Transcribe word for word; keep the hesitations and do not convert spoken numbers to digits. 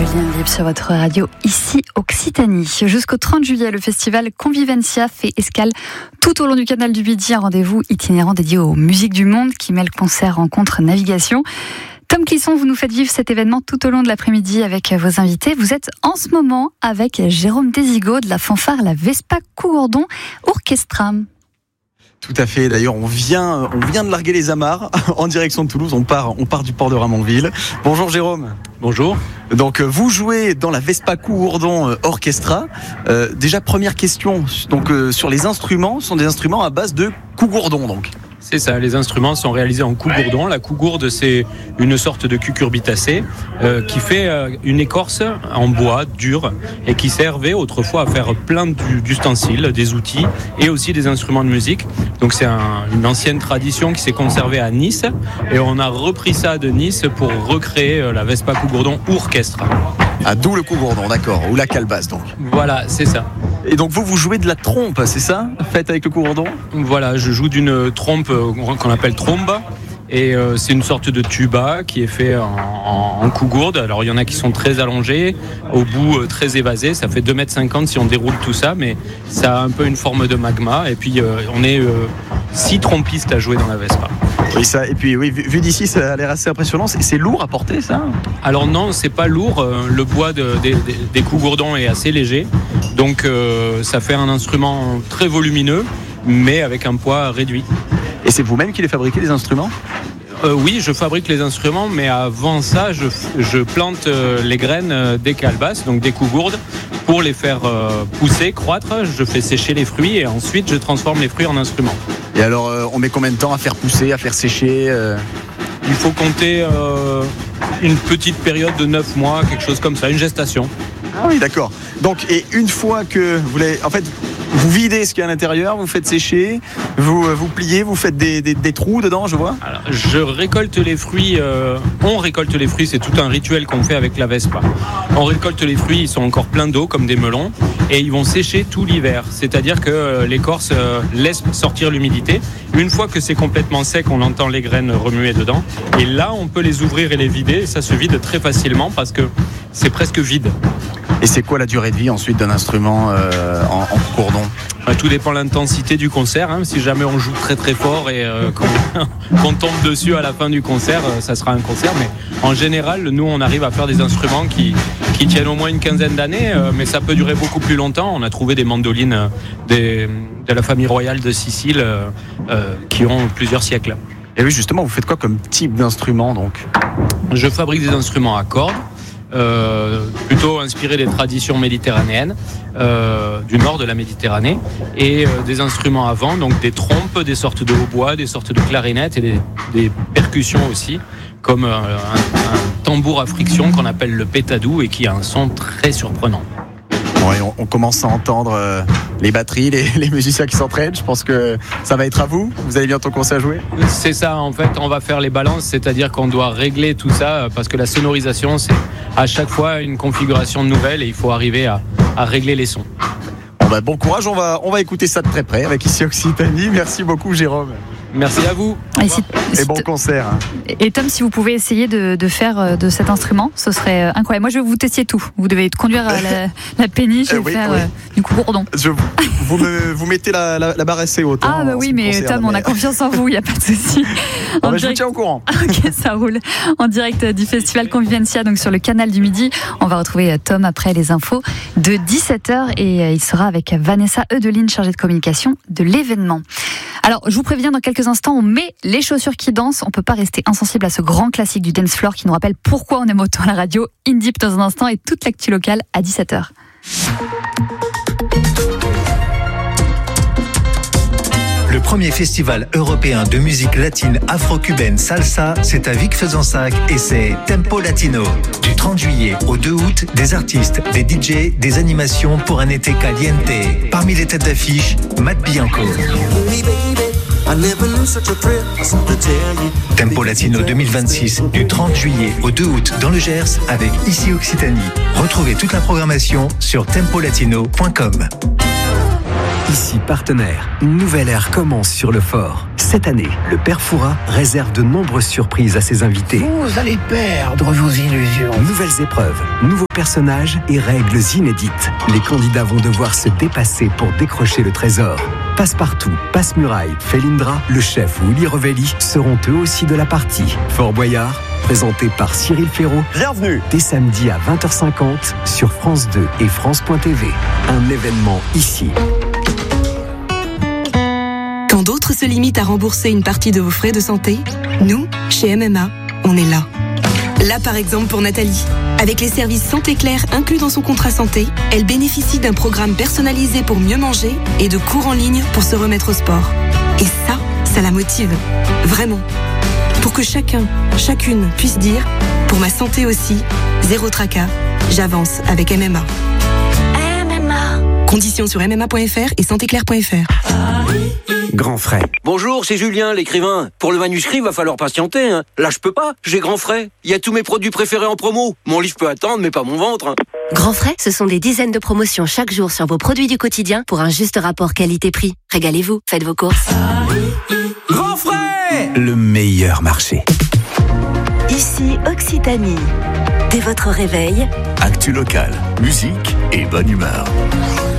Lien Libre sur votre radio, ici Occitanie. Jusqu'au trente juillet, le festival Convivencia fait escale tout au long du canal du Midi, un rendez-vous itinérant dédié aux musiques du monde qui mêle concert, rencontre, navigation. Tom Clisson, vous nous faites vivre cet événement tout au long de l'après-midi avec vos invités. Vous êtes en ce moment avec Jérôme Desigo de la fanfare La Vespa Cougourdon Orchestra. Tout à fait. D'ailleurs, on vient, on vient de larguer les amarres en direction de Toulouse. On part, on part du port de Ramonville. Bonjour Jérôme. Bonjour. Donc, vous jouez dans la Vespa Cougourdon Orchestra. Euh, déjà, première question. Donc, euh, sur les instruments, ce sont des instruments à base de cougourdon, donc. C'est ça, les instruments sont réalisés en cougourdon. La cougourde, c'est une sorte de cucurbitacée euh, qui fait euh, une écorce en bois dur et qui servait autrefois à faire plein d'ustensiles, des outils et aussi des instruments de musique. Donc c'est un, une ancienne tradition qui s'est conservée à Nice et on a repris ça de Nice pour recréer euh, la Vespa Cougourdon Orchestra. Ah, d'où le cougourdon, d'accord, ou la calebasse donc. Voilà, c'est ça. Et donc vous, vous jouez de la trompe, c'est ça, faite avec le cougourdon ? Voilà, je joue d'une trompe qu'on appelle trombe. Et euh, c'est une sorte de tuba qui est fait en, en, en cougourde. Alors il y en a qui sont très allongés, au bout euh, très évasés. Ça fait deux mètres cinquante si on déroule tout ça, mais ça a un peu une forme de magma. Et puis euh, on est euh, six trompistes à jouer dans la Vespa. Oui, ça, et puis oui, vu, vu d'ici, ça a l'air assez impressionnant. C'est, c'est lourd à porter, ça ? Alors non, c'est pas lourd. Le bois de, de, de, des cougourdons est assez léger. Donc euh, ça fait un instrument très volumineux, mais avec un poids réduit. Et c'est vous-même qui les fabriquez, les instruments ? Euh, oui, je fabrique les instruments, mais avant ça, je, je plante euh, les graines euh, des calebasses, donc des cougourdes, pour les faire euh, pousser, croître. Je fais sécher les fruits et ensuite je transforme les fruits en instruments. Et alors, euh, on met combien de temps à faire pousser, à faire sécher euh... Il faut compter euh, une petite période de neuf mois, quelque chose comme ça, une gestation. Ah oui, d'accord. Donc, et une fois que vous l'avez... En fait, vous videz ce qu'il y a à l'intérieur, vous faites sécher, vous, vous pliez, vous faites des, des, des trous dedans, je vois. Alors, je récolte les fruits, euh, on récolte les fruits, c'est tout un rituel qu'on fait avec la Vespa. On récolte les fruits, ils sont encore pleins d'eau comme des melons et ils vont sécher tout l'hiver. C'est-à-dire que euh, l'écorce euh, laisse sortir l'humidité. Une fois que c'est complètement sec, on entend les graines remuer dedans et là on peut les ouvrir et les vider et ça se vide très facilement parce que c'est presque vide. Et c'est quoi la durée de vie ensuite d'un instrument euh, en, en cougourdon ? Tout dépend de l'intensité du concert. Hein. Si jamais on joue très très fort et euh, qu'on, qu'on tombe dessus à la fin du concert, euh, ça sera un concert. Mais en général, nous, on arrive à faire des instruments qui, qui tiennent au moins une quinzaine d'années, euh, mais ça peut durer beaucoup plus longtemps. On a trouvé des mandolines euh, des, de la famille royale de Sicile euh, euh, qui ont plusieurs siècles. Et oui, justement, vous faites quoi comme type d'instrument donc ? Je fabrique des instruments à cordes. Euh, plutôt inspiré des traditions méditerranéennes euh, du nord de la Méditerranée et euh, des instruments à vent, donc des trompes, des sortes de hautbois, des sortes de clarinettes et des, des percussions aussi, comme euh, un, un tambour à friction qu'on appelle le pétadou et qui a un son très surprenant. Ouais, on, on commence à entendre euh, les batteries, les, les musiciens qui s'entraînent. Je pense que ça va être à vous. Vous allez bientôt commencer à jouer. C'est ça, en fait, on va faire les balances, c'est-à-dire qu'on doit régler tout ça parce que la sonorisation, c'est à chaque fois une configuration nouvelle et il faut arriver à, à régler les sons. Bon, bah, bon courage, on va, on va écouter ça de très près avec ici Occitanie. Merci beaucoup Jérôme. Merci à vous. Et, si, et bon concert. Et Tom, si vous pouvez essayer de, de faire de cet instrument, ce serait incroyable. Moi, je vais vous tester tout. Vous devez conduire la, la péniche et euh, oui, faire oui. Euh, du cougourdon. Je, vous, me, vous mettez la, la, la barre assez haute. Ah, bah oui, mais concerne, Tom, mais... on a confiance en vous, il n'y a pas de souci. Bon, direct... Je vous tiens au courant. Ok, ça roule. En direct du festival Convivencia, donc sur le canal du Midi. On va retrouver Tom après les infos de dix-sept heures et il sera avec Vanessa Eudeline, chargée de communication de l'événement. Alors, je vous préviens, dans quelques instants, on met les chaussures qui dansent. On ne peut pas rester insensible à ce grand classique du dance floor qui nous rappelle pourquoi on aime autant la radio. In Deep dans un instant et toute l'actu locale à dix-sept heures. Le premier festival européen de musique latine afro-cubaine salsa, c'est à Vic-Fezensac et c'est Tempo Latino. Du trente juillet au deux août, des artistes, des D J, des animations pour un été caliente. Parmi les têtes d'affiche, Matt Bianco. Tempo Latino deux mille vingt-six, du trente juillet au deux août dans le Gers avec Ici Occitanie. Retrouvez toute la programmation sur tempo latino point com. Ici partenaire, une nouvelle ère commence sur le fort. Cette année, le Père Fouras réserve de nombreuses surprises à ses invités. Vous allez perdre vos illusions. Nouvelles épreuves, nouveaux personnages et règles inédites. Les candidats vont devoir se dépasser pour décrocher le trésor. Passe-Partout, Passe-Muraille, Felindra, le chef ou Willy Revelli seront eux aussi de la partie. Fort Boyard, présenté par Cyril Ferraud. Bienvenue. Dès samedi à vingt heures cinquante sur France deux et France point T V. Un événement ici. Quand d'autres se limitent à rembourser une partie de vos frais de santé, nous, chez M M A, on est là. Là, par exemple, pour Nathalie. Avec les services Santé Claire inclus dans son contrat santé, elle bénéficie d'un programme personnalisé pour mieux manger et de cours en ligne pour se remettre au sport. Et ça, ça la motive. Vraiment. Pour que chacun, chacune puisse dire, pour ma santé aussi, zéro tracas, j'avance avec M M A. M M A. Conditions sur m m a point f r et santé claire point f r. Grand Frais. Bonjour, c'est Julien, l'écrivain. Pour le manuscrit, va falloir patienter. Hein. Là, je peux pas. J'ai Grand Frais. Il y a tous mes produits préférés en promo. Mon livre peut attendre, mais pas mon ventre. Hein. Grand Frais, ce sont des dizaines de promotions chaque jour sur vos produits du quotidien pour un juste rapport qualité-prix. Régalez-vous, faites vos courses. Grand Frais, le meilleur marché. Ici Occitanie. Dès votre réveil, actu local, musique et bonne humeur.